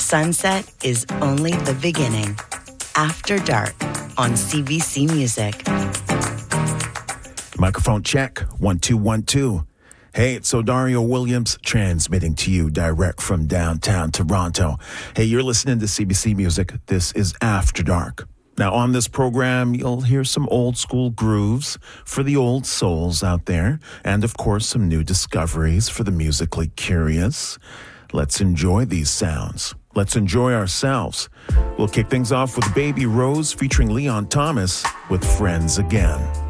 sunset is only the beginning. After Dark on CBC Music. Microphone check, 1 2 1 2. Hey, it's Odario Williams transmitting to you direct from downtown Toronto. Hey, you're listening to CBC Music. This is After Dark. Now, on this program, you'll hear some old school grooves for the old souls out there, and of course, some new discoveries for the musically curious. Let's enjoy these sounds. Let's enjoy ourselves. We'll kick things off with Baby Rose featuring Leon Thomas with Friends Again.